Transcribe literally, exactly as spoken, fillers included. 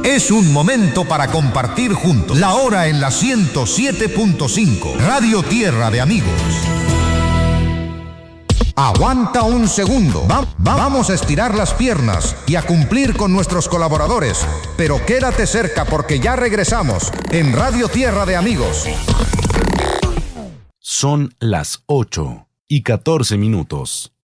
Es un momento para compartir juntos. La hora en la ciento siete punto cinco. Radio Tierra de Amigos. Aguanta un segundo. Va- vamos a estirar las piernas y a cumplir con nuestros colaboradores. Pero quédate cerca porque ya regresamos en Radio Tierra de Amigos. Son las ocho y catorce minutos.